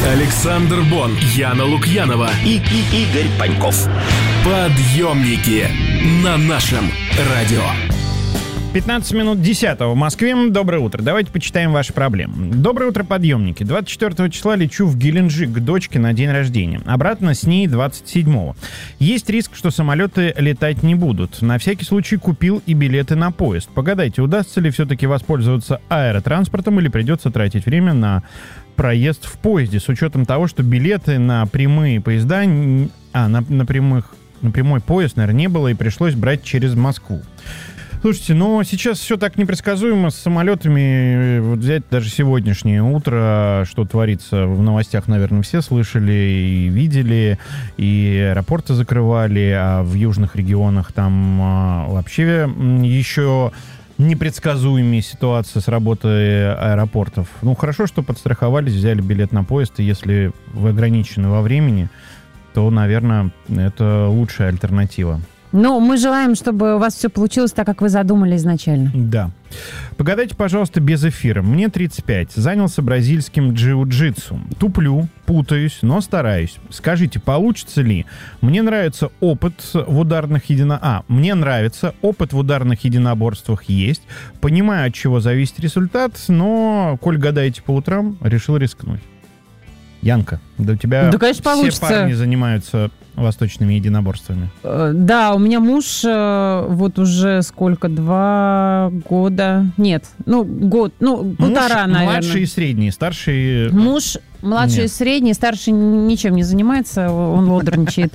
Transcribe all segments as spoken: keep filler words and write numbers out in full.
Александр Бон, Яна Лукьянова и, и Игорь Паньков. Подъемники на нашем радио. пятнадцать минут десятого в Москве. Доброе утро. Давайте почитаем ваши проблемы. Доброе утро, подъемники. двадцать четвёртого числа лечу в Геленджик к дочке на день рождения. Обратно с ней двадцать седьмого. Есть риск, что самолеты летать не будут. На всякий случай купил и билеты на поезд. Погадайте, удастся ли все-таки воспользоваться аэротранспортом или придется тратить время на проезд в поезде, с учетом того, что билеты на прямые поезда, а, на, на, прямых, на прямой поезд, наверное, не было, и пришлось брать через Москву. Слушайте, но сейчас все так непредсказуемо с самолетами. Вот взять даже сегодняшнее утро, что творится в новостях, наверное, все слышали и видели, и аэропорты закрывали, а в южных регионах там а, вообще еще непредсказуемые ситуации с работой аэропортов. Ну, хорошо, что подстраховались, взяли билет на поезд, и если вы ограничены во времени, то, наверное, это лучшая альтернатива. Ну, мы желаем, чтобы у вас все получилось так, как вы задумали изначально. Да. Погадайте, пожалуйста, без эфира. Мне тридцать пять. Занялся бразильским джиу-джитсу. Туплю, путаюсь, но стараюсь. Скажите, получится ли? Мне нравится опыт в ударных едино... А, мне нравится опыт в ударных единоборствах есть. Понимаю, от чего зависит результат, но, коль гадаете по утрам, решил рискнуть. Янка, да у тебя да, конечно, все получится. Парни занимаются восточными единоборствами. Да, у меня муж вот уже сколько, два года, нет, ну, год, ну, полтора, муж, наверное. Младший и средний, старший... Муж младший нет. И средний, старший ничем не занимается, он лодорничает.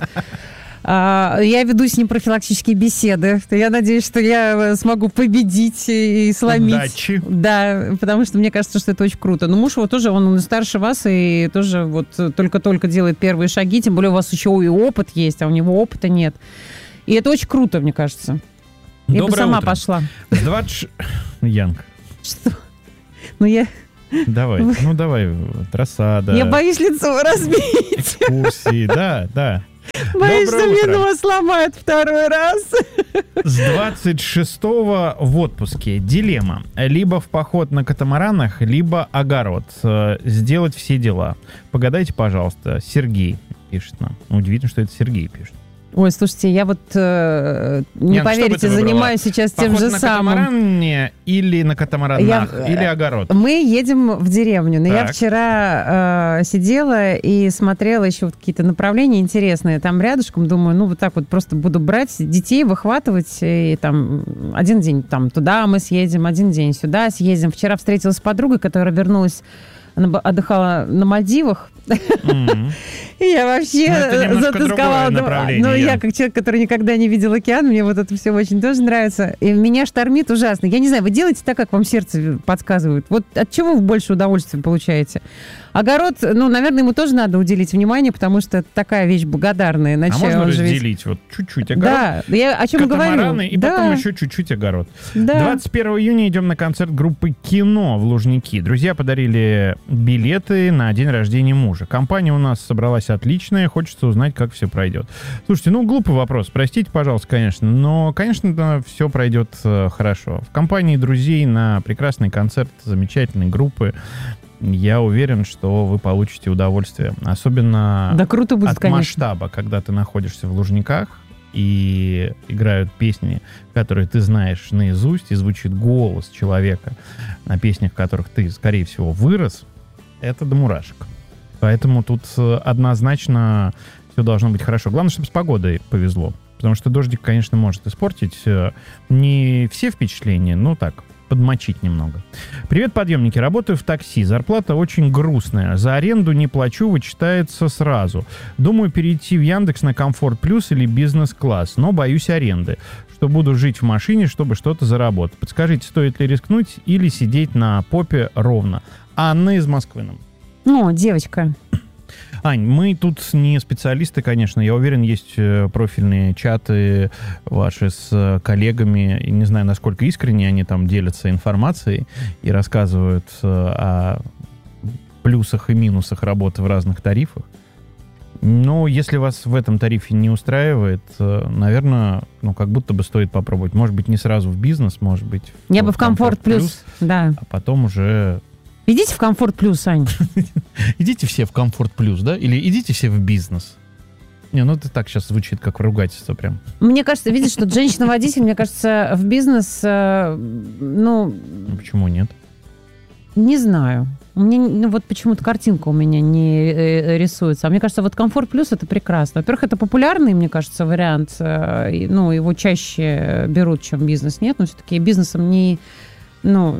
Я веду с ним профилактические беседы. Я надеюсь, что я смогу победить и сломить. Удачи. Да, потому что мне кажется, что это очень круто. Но муж его тоже, он старше вас и тоже вот только-только делает первые шаги. Тем более у вас еще и опыт есть, а у него опыта нет. И это очень круто, мне кажется. Я Доброе бы сама утро. Пошла. двадцать... Янка. Что? Ну я... Давай, Вы... ну давай, рассада. Я боюсь лицо разбить. Экскурсии, да, да. Боюсь, Доброе что утро. мне нос сломают второй раз. С двадцать шестого в отпуске. Дилемма. Либо в поход на катамаранах, либо огород. Сделать все дела. Погадайте, пожалуйста. Сергей пишет нам. Удивительно, что это Сергей пишет. Ой, слушайте, я вот, э, не Ян, поверите, занимаюсь сейчас Поход тем же на самым. катамаране или на катамаранах, я, или огород? Мы едем в деревню, но так. я вчера э, сидела и смотрела еще вот какие-то направления интересные. Там рядышком, думаю, ну вот так вот просто буду брать детей, выхватывать, и там один день там туда мы съедем, один день сюда съездим. Вчера встретилась с подругой, которая вернулась, она отдыхала на Мальдивах. Mm-hmm. И я вообще затасковала. Ну, я как человек, который никогда не видел океан, мне вот это все очень тоже нравится. И меня штормит ужасно. Я не знаю, вы делаете так, как вам сердце подсказывает. Вот от чего вы больше удовольствия получаете? Огород, ну, наверное, ему тоже надо уделить внимание, потому что это такая вещь благодарная. Иначе а можно разделить ведь... вот чуть-чуть огород? Да, я о чем говорю. И да. потом еще чуть-чуть огород. Да. двадцать первого июня идем на концерт группы «Кино» в Лужники. Друзья подарили билеты на день рождения мужа. Компания у нас собралась отличная, хочется узнать, как все пройдет. Слушайте, ну, глупый вопрос, простите, пожалуйста, конечно, но, конечно, все пройдет э, хорошо. В компании друзей на прекрасный концерт замечательной группы я уверен, что вы получите удовольствие. Особенно да, круто будет, от конечно. масштаба, когда ты находишься в Лужниках и играют песни, которые ты знаешь наизусть, и звучит голос человека на песнях, в которых ты, скорее всего, вырос. Это до мурашек. Поэтому тут однозначно все должно быть хорошо. Главное, чтобы с погодой повезло. Потому что дождик, конечно, может испортить не все впечатления, но так, подмочить немного. Привет, подъемники. Работаю в такси. Зарплата очень грустная. За аренду не плачу, вычитается сразу. Думаю перейти в Яндекс на Комфорт Плюс или бизнес-класс, но боюсь аренды. Что буду жить в машине, чтобы что-то заработать. Подскажите, стоит ли рискнуть или сидеть на попе ровно? Анна из Москвы нам. Ну, девочка. Ань, мы тут не специалисты, конечно. Я уверен, есть профильные чаты ваши с коллегами. И не знаю, насколько искренне они там делятся информацией и рассказывают о плюсах и минусах работы в разных тарифах. Но если вас в этом тарифе не устраивает, наверное, ну, как будто бы стоит попробовать. Может быть, не сразу в бизнес, может быть... Я бы в Комфорт Плюс, да. А потом уже... Идите в Комфорт Плюс, Ань. Идите все в Комфорт Плюс, да? Или идите все в бизнес. Не, ну это так сейчас звучит, как ругательство прям. Мне кажется, видишь, что женщина-водитель, мне кажется, в бизнес, э, ну... Почему нет? Не знаю. Мне, ну, вот почему-то картинка у меня не э, рисуется. А мне кажется, вот Комфорт Плюс это прекрасно. Во-первых, это популярный, мне кажется, вариант. Э, и, ну, его чаще берут, чем бизнес. Нет, но все-таки бизнесом не... Ну,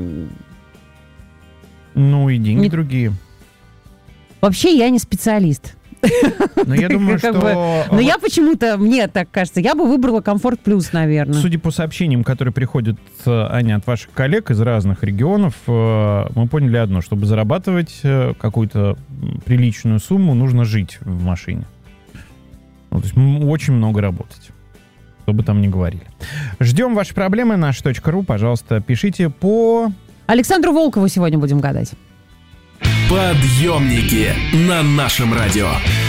ну и деньги не... другие. Вообще я не специалист. Но я думаю, что... Но я почему-то, мне так кажется, я бы выбрала Комфорт Плюс, наверное. Судя по сообщениям, которые приходят, Аня, от ваших коллег из разных регионов, мы поняли одно. Чтобы зарабатывать какую-то приличную сумму, нужно жить в машине. Ну, то есть очень много работать. Что бы там ни говорили. Ждем ваши проблемы. Наш точка ру, пожалуйста, пишите по... Александру Волкову сегодня будем гадать. Подъемники на нашем радио.